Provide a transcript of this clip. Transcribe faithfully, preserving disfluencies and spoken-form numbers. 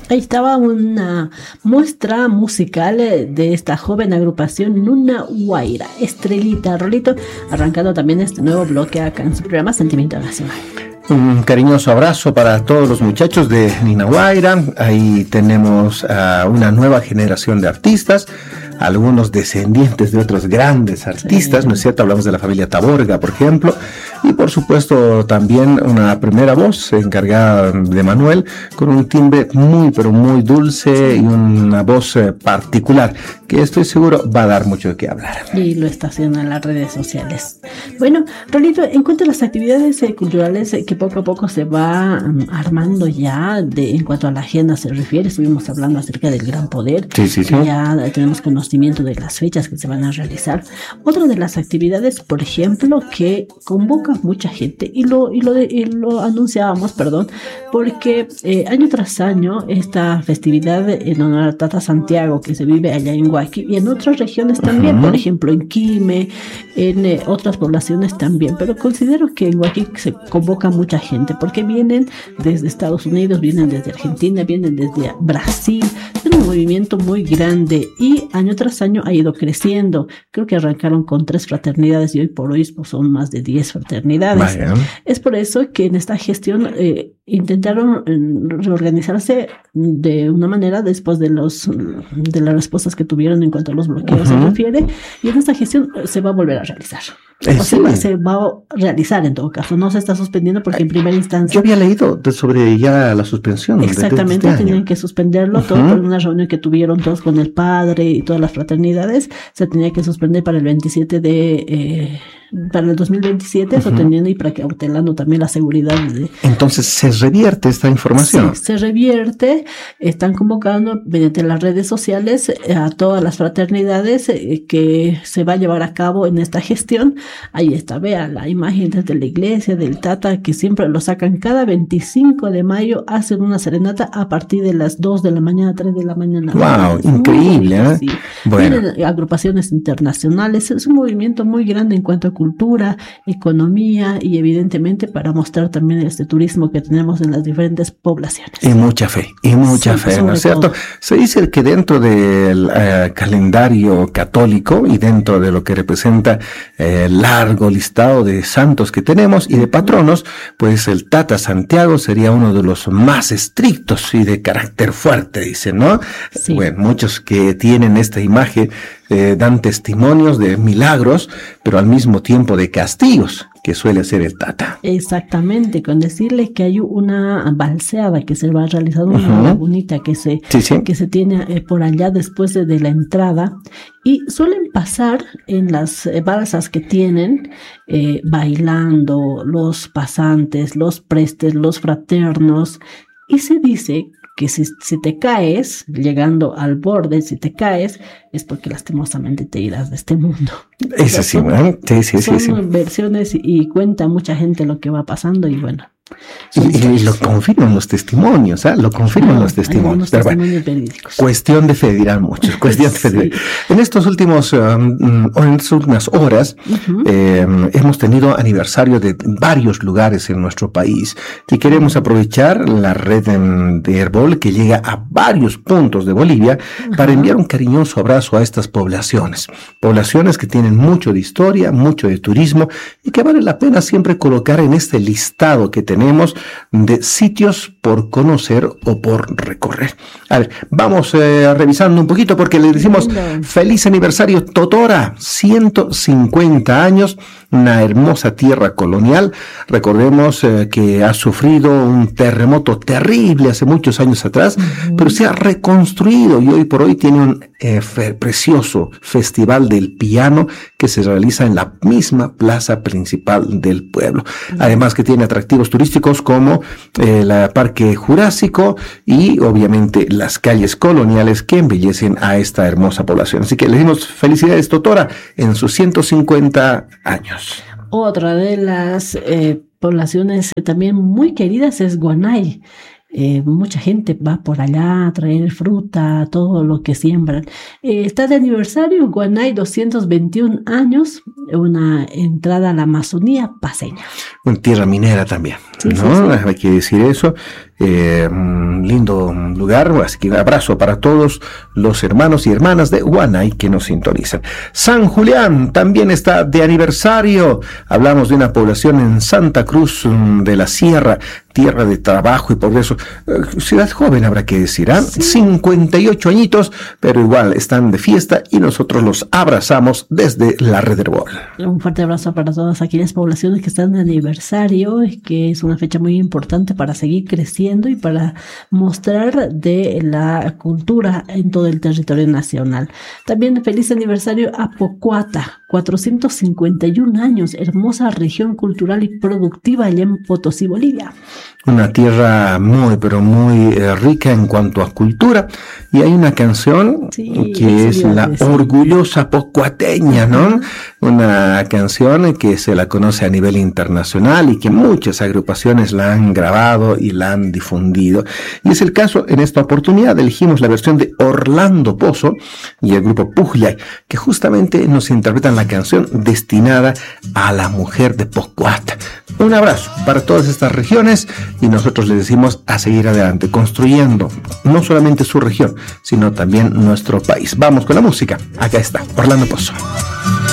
Ahí estaba una muestra musical de esta joven agrupación Nuna Guaira, Estrelita, Rolito, arrancando también este nuevo bloque acá en su programa Sentimiento Nacional. Un cariñoso abrazo para todos los muchachos de Nina Guaira. Ahí tenemos a una nueva generación de artistas, algunos descendientes de otros grandes artistas, sí. ¿No es cierto? Hablamos de la familia Taborga, por ejemplo, y por supuesto también una primera voz encargada de Manuel, con un timbre muy, pero muy dulce y una voz particular, que estoy seguro va a dar mucho de qué hablar. Y lo está haciendo en las redes sociales. Bueno, Rolito, en cuanto a las actividades eh, culturales eh, que poco a poco se va um, armando ya, de, en cuanto a la agenda se refiere, estuvimos hablando acerca del Gran Poder, sí, sí, sí. Ya tenemos conocimiento de las fechas que se van a realizar. Otra de las actividades, por ejemplo, que convoca mucha gente, y lo, y lo, de, y lo anunciábamos, perdón, porque eh, año tras año esta festividad en honor a Tata Santiago, que se vive allá en Huaki y en otras regiones también, uh-huh. Por ejemplo en Quime, en eh, otras poblaciones también, pero considero que en Huaki se convoca mucha gente, porque vienen desde Estados Unidos, vienen desde Argentina, vienen desde Brasil, es un movimiento muy grande y año tras año ha ido creciendo. Creo que arrancaron con tres fraternidades y hoy por hoy pues, son más de diez fraternidades. Vaya. Es por eso que en esta gestión eh, intentaron reorganizarse de una manera después de los de las respuestas que tuvieron en cuanto a los bloqueos uh-huh. se refiere, y en esta gestión se va a volver a realizar. Eh, o sí. se, va, se va a realizar en todo caso, no se está suspendiendo porque en primera instancia... Yo había leído de sobre ya la suspensión. Exactamente, de, de este tenían año. que suspenderlo, uh-huh. Todo por una reunión que tuvieron todos con el padre y todas las fraternidades, se tenía que suspender para el veintisiete de... Eh, para el dos mil veintisiete, uh-huh. Eso teniendo y precautelando también la seguridad. De, Entonces, ¿se revierte esta información? Sí, se revierte, están convocando mediante las redes sociales a todas las fraternidades eh, que se va a llevar a cabo en esta gestión. Ahí está, vea la imagen desde la iglesia del Tata, que siempre lo sacan cada veinticinco de mayo, hacen una serenata a partir de las dos de la mañana, tres de la mañana. ¡Wow! Increíble, ¿eh? Sí. Bueno. Tienen agrupaciones internacionales, es un movimiento muy grande en cuanto a cultura, economía y evidentemente para mostrar también este turismo que tenemos en las diferentes poblaciones. Y mucha fe, y mucha sí, fe, ¿no es cierto? Todo. Se dice que dentro del uh, calendario católico y dentro de lo que representa el uh, largo listado de santos que tenemos y de patronos, pues el Tata Santiago sería uno de los más estrictos y de carácter fuerte, dicen, ¿no? Sí. Bueno, muchos que tienen esta imagen eh, dan testimonios de milagros, pero al mismo tiempo de castigos, que suele ser el Tata. Exactamente, con decirle que hay una balseada que se va a realizar, una uh-huh. lagunita que se, sí, sí. que se tiene eh, por allá después de, de la entrada, y suelen pasar en las eh, balsas que tienen, eh, bailando los pasantes, los prestes, los fraternos, y se dice que si, si te caes, llegando al borde, si te caes, es porque lastimosamente te irás de este mundo. Eso sí, ¿no? Sí, sí, son sí, sí. versiones y, y cuenta mucha gente lo que va pasando y bueno. Y, y lo confirman los testimonios, ¿eh? Lo confirman ah, los testimonios. Pero testimonios bueno, verídicos. Cuestión de fe, dirán muchos. Cuestión de fe. Sí. En estos últimos, um, en estas últimas horas, uh-huh. eh, hemos tenido aniversario de varios lugares en nuestro país y queremos aprovechar la red de Herbol que llega a varios puntos de Bolivia uh-huh. para enviar un cariñoso abrazo a estas poblaciones. Poblaciones que tienen mucho de historia, mucho de turismo y que vale la pena siempre colocar en este listado que tenemos tenemos de sitios por conocer o por recorrer. A ver, vamos eh, revisando un poquito porque le decimos feliz aniversario Totora, ciento cincuenta años, una hermosa tierra colonial. Recordemos eh, que ha sufrido un terremoto terrible hace muchos años atrás, uh-huh. pero se ha reconstruido y hoy por hoy tiene un eh, fe- precioso festival del piano que se realiza en la misma plaza principal del pueblo. Uh-huh. Además que tiene atractivos turísticos como el eh, Parque Jurásico y obviamente las calles coloniales que embellecen a esta hermosa población. Así que le dimos felicidades Totora en sus ciento cincuenta años. Otra de las eh, poblaciones también muy queridas es Guanay. Eh, mucha gente va por allá a traer fruta, todo lo que siembran. Eh, está de aniversario Guanay, doscientos veintiún años, una entrada a la Amazonía paseña. Una tierra minera también, sí, ¿no? Sí, sí. Hay que decir eso. eh, un lindo lugar, así que un abrazo para todos los hermanos y hermanas de Huanay que nos sintonizan. San Julián también está de aniversario. Hablamos de una población en Santa Cruz de la Sierra, tierra de trabajo y progreso. Ciudad joven, habrá que decir, ¿eh? Sí. cincuenta y ocho añitos, pero igual están de fiesta y nosotros los abrazamos desde la Red Herbol. Un fuerte abrazo para todas aquellas poblaciones que están de aniversario, que es una fecha muy importante para seguir creciendo y para mostrar de la cultura en todo el territorio nacional. También feliz aniversario a Pocuata, cuatrocientos cincuenta y un años, hermosa región cultural y productiva allá en Potosí, Bolivia. Una tierra muy, pero muy eh, rica en cuanto a cultura. Y hay una canción sí, que es la decir. Orgullosa Pocuateña, ¿no? Una canción que se la conoce a nivel internacional y que muchas agrupaciones la han grabado y la han difundido. Y es el caso, en esta oportunidad elegimos la versión de Orlando Pozo y el grupo Pujllay, que justamente nos interpretan la canción destinada a la mujer de Pocuata. Un abrazo para todas estas regiones y nosotros les decimos a seguir adelante, construyendo no solamente su región, sino también nuestro país. Vamos con la música. Acá está, Orlando Pozo.